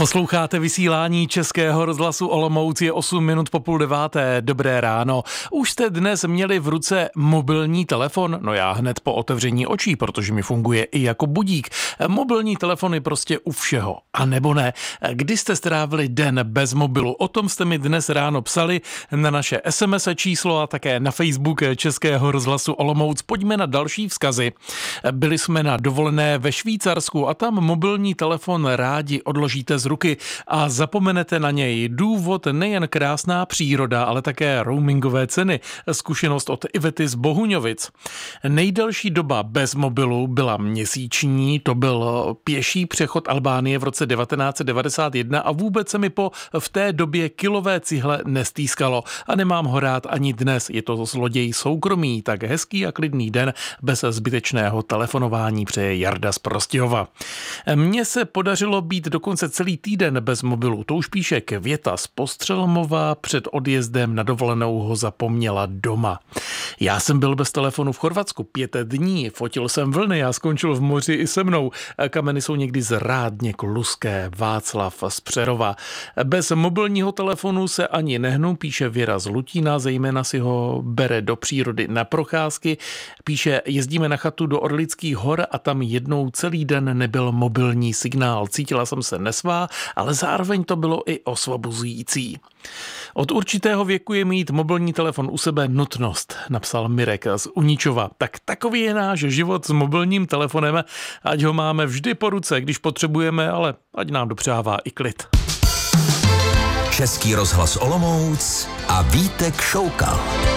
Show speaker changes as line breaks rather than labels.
Posloucháte vysílání Českého rozhlasu Olomouc, je 8 minut po 8:30. Dobré ráno. Už jste dnes měli v ruce mobilní telefon? No já hned po otevření očí, protože mi funguje i jako budík. Mobilní telefon je prostě u všeho. A nebo ne? Kdy jste strávili den bez mobilu? O tom jste mi dnes ráno psali na naše SMS číslo a také na Facebook Českého rozhlasu Olomouc. Pojďme na další vzkazy. Byli jsme na dovolené ve Švýcarsku a tam mobilní telefon rádi odložíte z ruky a zapomenete na něj. Důvod nejen krásná příroda, ale také roamingové ceny. Zkušenost od Ivety z Bohuňovic. Nejdelší doba bez mobilu byla měsíční, to byl pěší přechod Albánie v roce 1991 a vůbec se mi v té době kilové cihle nestýskalo a nemám ho rád ani dnes. Je to zloděj soukromí, tak hezký a klidný den bez zbytečného telefonování přeje Jarda z Prostějova. Mně se podařilo být dokonce celý týden bez mobilu. To už píše Květa z Postřelmova, před odjezdem na dovolenou ho zapomněla doma. Já jsem byl bez telefonu v Chorvatsku 5 dní, fotil jsem vlny a skončil v moři i se mnou. Kameny jsou někdy zrádně kluské. Václav z Přerova. Bez mobilního telefonu se ani nehnu, píše Věra z Lutína, zejména si ho bere do přírody na procházky. Píše, jezdíme na chatu do Orlických hor a tam jednou celý den nebyl mobilní signál. Cítila jsem se nesvá, ale zároveň to bylo i osvobozující. Od určitého věku je mít mobilní telefon u sebe nutnost, napsal Mirek z Uničova. Tak takový je náš život s mobilním telefonem, ať ho máme vždy po ruce, když potřebujeme, ale ať nám dopřává i klid.
Český rozhlas Olomouc a Vítek Šoukal.